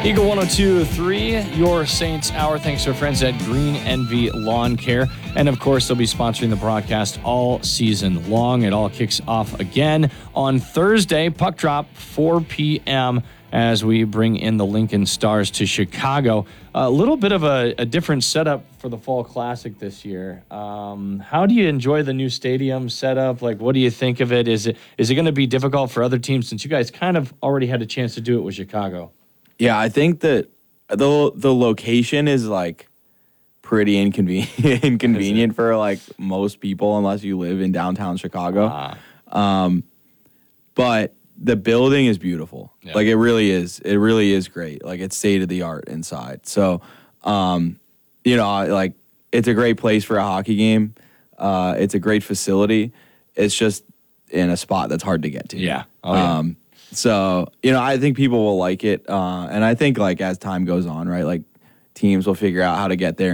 Eagle 102.3, your Saints Hour. Thanks to our friends at Green Envy Lawn Care. And, of course, they'll be sponsoring the broadcast all season long. It all kicks off again on Thursday, puck drop, 4 p.m., as we bring in the Lincoln Stars to Chicago. A little bit of a different setup for the Fall Classic this year. How do you enjoy the new stadium setup? Like, what do you think of it? Is it going to be difficult for other teams since you guys kind of already had a chance to do it with Chicago? Yeah, I think that the location is like pretty inconvenient for like most people unless you live in downtown Chicago. But the building is beautiful. Yeah. Like it really is. It really is great. Like it's state of the art inside. So, like it's a great place for a hockey game. It's a great facility. It's just in a spot that's hard to get to. Yeah. Oh, yeah. So, I think people will like it. And I think like as time goes on, right, like teams will figure out how to get there